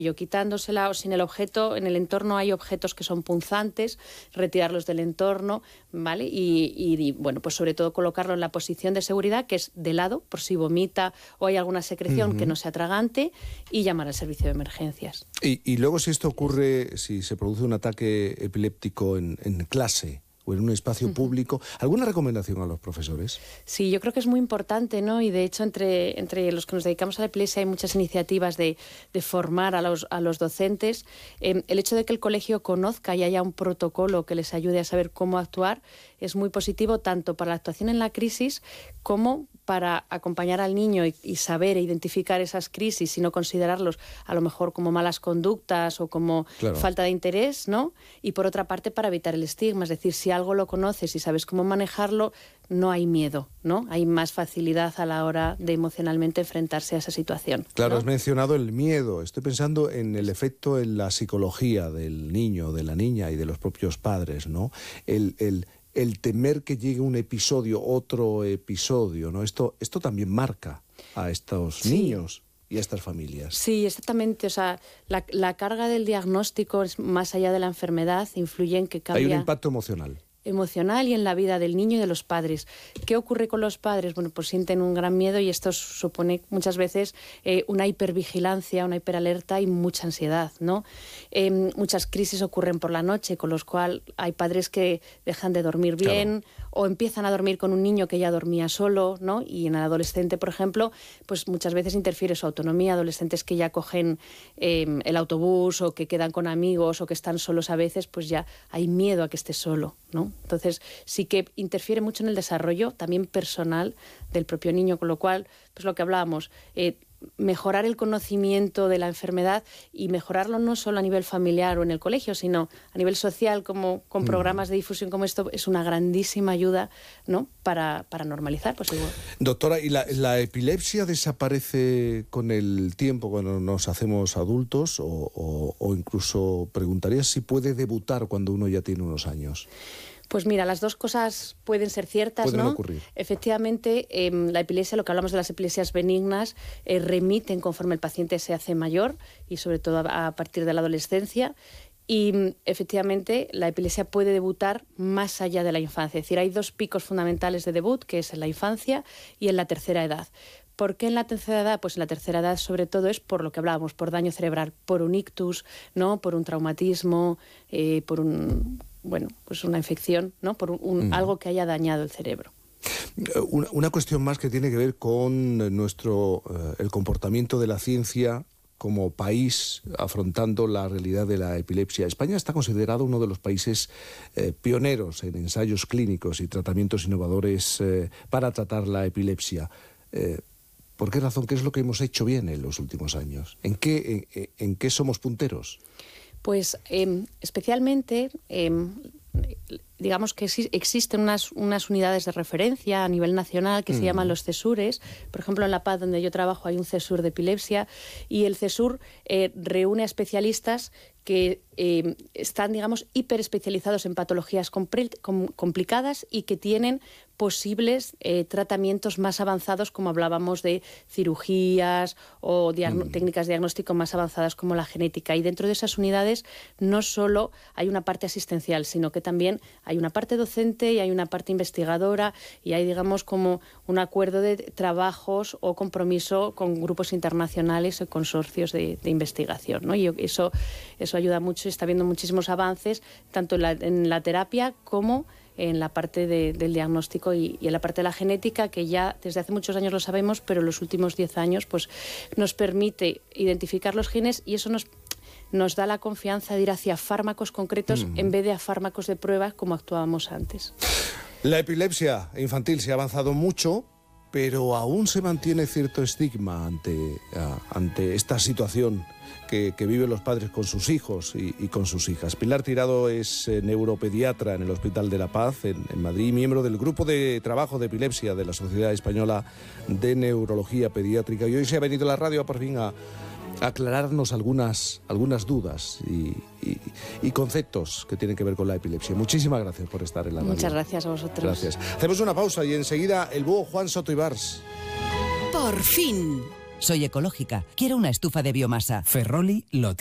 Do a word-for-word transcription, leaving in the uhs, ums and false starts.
Yo quitándosela o sin el objeto, en el entorno hay objetos que son punzantes, retirarlos del entorno, ¿vale? Y, y bueno, pues sobre todo colocarlo en la posición de seguridad, que es de lado, por si vomita o hay alguna secreción uh-huh. que no sea tragante, y llamar al servicio de emergencias. Y, y luego si esto ocurre, si se produce un ataque epiléptico en, en clase o en un espacio uh-huh. público, ¿alguna recomendación a los profesores? Sí, yo creo que es muy importante, ¿no? Y de hecho entre, entre los que nos dedicamos a la epilepsia hay muchas iniciativas de, de formar a los, a los docentes. Eh, el hecho de que el colegio conozca y haya un protocolo que les ayude a saber cómo actuar es muy positivo tanto para la actuación en la crisis como para acompañar al niño y, y saber e identificar esas crisis y no considerarlos a lo mejor como malas conductas o como claro. falta de interés, ¿no? Y por otra parte para evitar el estigma, es decir, si algo lo conoces y sabes cómo manejarlo, no hay miedo, ¿no? Hay más facilidad a la hora de emocionalmente enfrentarse a esa situación. Claro, ¿no? Has mencionado el miedo. Estoy pensando en el efecto en la psicología del niño, de la niña y de los propios padres, ¿no? El... el el temer que llegue un episodio, otro episodio, ¿no? Esto, esto también marca a estos sí. niños y a estas familias. Sí, exactamente. O sea, la, la carga del diagnóstico es más allá de la enfermedad, influye en que cambia... Hay un impacto emocional. emocional y en la vida del niño y de los padres. ¿Qué ocurre con los padres? Bueno, pues sienten un gran miedo y esto supone muchas veces eh, una hipervigilancia, una hiperalerta y mucha ansiedad, ¿no? Eh, muchas crisis ocurren por la noche, con los cuales hay padres que dejan de dormir bien claro. o empiezan a dormir con un niño que ya dormía solo, ¿no? Y en el adolescente, por ejemplo, pues muchas veces interfiere su autonomía. Adolescentes que ya cogen eh, el autobús o que quedan con amigos o que están solos a veces, pues ya hay miedo a que esté solo, ¿no? Entonces sí que interfiere mucho en el desarrollo también personal del propio niño, con lo cual, pues lo que hablábamos, eh, mejorar el conocimiento de la enfermedad y mejorarlo no solo a nivel familiar o en el colegio, sino a nivel social, como con programas de difusión como esto, es una grandísima ayuda, ¿no? para, para normalizar. Pues igual. Doctora, ¿y la, la epilepsia desaparece con el tiempo cuando nos hacemos adultos o, o, o incluso preguntaría si puede debutar cuando uno ya tiene unos años? Pues mira, las dos cosas pueden ser ciertas, pueden ¿no? ocurrir. Efectivamente, eh, la epilepsia, lo que hablamos de las epilepsias benignas, eh, remiten conforme el paciente se hace mayor y sobre todo a, a partir de la adolescencia. Y efectivamente la epilepsia puede debutar más allá de la infancia. Es decir, hay dos picos fundamentales de debut, que es en la infancia y en la tercera edad. ¿Por qué en la tercera edad? Pues en la tercera edad sobre todo es por lo que hablábamos, por daño cerebral, por un ictus, ¿no? Por un traumatismo, eh, por un... bueno, pues una infección, ¿no? Por un, un, mm. algo que haya dañado el cerebro. Una, una cuestión más que tiene que ver con nuestro eh, el comportamiento de la ciencia como país afrontando la realidad de la epilepsia. España está considerado uno de los países eh, pioneros en ensayos clínicos y tratamientos innovadores eh, para tratar la epilepsia. Eh, ¿Por qué razón? ¿Qué es lo que hemos hecho bien en los últimos años? ¿En qué, en, en qué somos punteros? Pues eh, especialmente, eh, digamos que existen unas, unas unidades de referencia a nivel nacional que mm. se llaman los CESURes. Por ejemplo, en La Paz, donde yo trabajo, hay un CESUR de epilepsia y el CESUR eh, reúne a especialistas que eh, están, digamos, hiperespecializados en patologías compl- com- complicadas y que tienen posibles eh, tratamientos más avanzados, como hablábamos de cirugías o diagn- mm. técnicas de diagnóstico más avanzadas como la genética. Y dentro de esas unidades no solo hay una parte asistencial, sino que también hay una parte docente y hay una parte investigadora y hay, digamos, como un acuerdo de trabajos o compromiso con grupos internacionales o consorcios de, de investigación, ¿no? Y eso, eso ayuda mucho y está habiendo muchísimos avances, tanto en la, en la terapia como en la parte de, del diagnóstico y, y en la parte de la genética, que ya desde hace muchos años lo sabemos, pero en los últimos diez años pues, nos permite identificar los genes y eso nos, nos da la confianza de ir hacia fármacos concretos mm. en vez de a fármacos de prueba como actuábamos antes. La epilepsia infantil se ha avanzado mucho, pero aún se mantiene cierto estigma ante, uh, ante esta situación que, que viven los padres con sus hijos y, y con sus hijas. Pilar Tirado es eh, neuropediatra en el Hospital de la Paz, en, en Madrid, miembro del Grupo de Trabajo de Epilepsia de la Sociedad Española de Neurología Pediátrica. Y hoy se ha venido a la radio por fin a aclararnos algunas, algunas dudas y, y, y conceptos que tienen que ver con la epilepsia. Muchísimas gracias por estar en la radio. Muchas gracias a vosotros. Gracias. Hacemos una pausa y enseguida el búho Juan Soto Ibars. Por fin, Soy ecológica. Quiero una estufa de biomasa. Ferroli lo